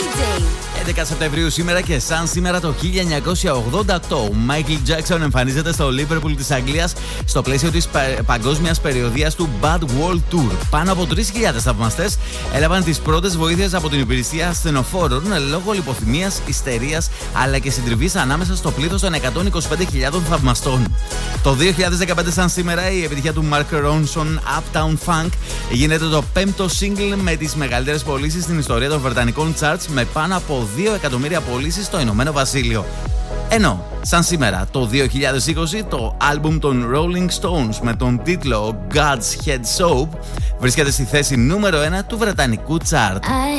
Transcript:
11 Σεπτεμβρίου σήμερα και σαν σήμερα το 1988 ο Μάικλ Τζάκσον εμφανίζεται στο Λίβερπουλ της Αγγλίας στο πλαίσιο της παγκόσμιας περιοδίας του Bad World Tour. Πάνω από 3.000 θαυμαστές έλαβαν τις πρώτες βοήθειες από την υπηρεσία ασθενοφόρων λόγω λιποθυμίας, ιστερίας αλλά και συντριβής ανάμεσα στο πλήθος των 125.000 θαυμαστών. Το 2015 σαν σήμερα η επιτυχία του Mark Ronson Uptown Funk γίνεται το 5ο single με τις μεγαλύτερες πωλήσεις στην ιστορία των βρετανικών charts με πάνω από 2 εκατομμύρια πωλήσεις στο Ηνωμένο Βασίλειο. Ενώ, σαν σήμερα, το 2020, το άλμπουμ των Rolling Stones με τον τίτλο God's Head Soap βρίσκεται στη θέση νούμερο 1 του βρετανικού chart.